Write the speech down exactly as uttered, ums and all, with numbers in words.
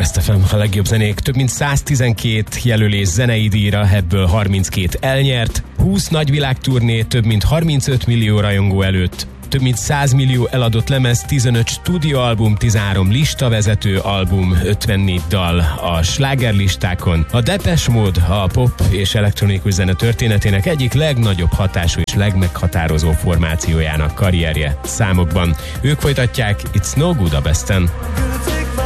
Best ef em, a legjobb zenék. Több mint száztizenkét jelölés zenei díjra, ebből harminckét elnyert. húsz nagyvilágturné, több mint harmincöt millió rajongó előtt. Több mint száz millió eladott lemez, tizenöt stúdióalbum, tizenhárom listavezető album, ötvennégy dal a slágerlistákon. A Depeche Mode a pop és elektronikus zene történetének egyik legnagyobb hatású és legmeghatározó formációjának karrierje számokban. Ők folytatják It's No Good a Besten.